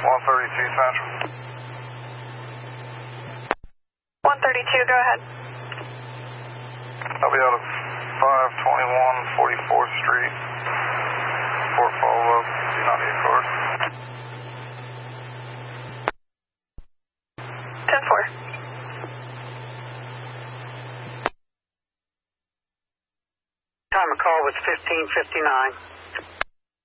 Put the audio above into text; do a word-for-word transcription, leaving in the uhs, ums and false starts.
one thirty-two Central. one thirty-two, go ahead. I'll be out of five twenty-one forty-fourth Street. Fort follow up. Do not need cars. ten four. Time of call was fifteen fifty-nine.